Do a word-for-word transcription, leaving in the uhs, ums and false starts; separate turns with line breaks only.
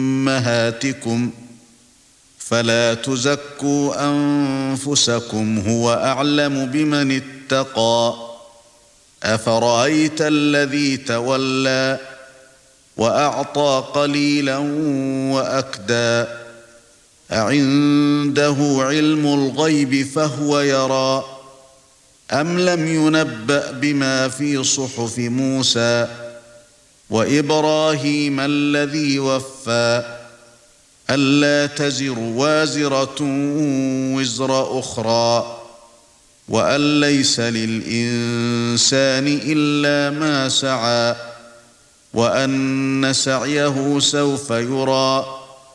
أمهاتكم فلا تزكوا أنفسكم هو أعلم بمن اتقى أفرأيت الذي تولى وأعطى قليلا وأكدى أعنده علم الغيب فهو يرى أم لم ينبأ بما في صحف موسى وإبراهيم الذي وفى ألا تزر وازرة وزر أخرى وأن ليس للإنسان إلا ما سعى وأن سعيه سوف يرى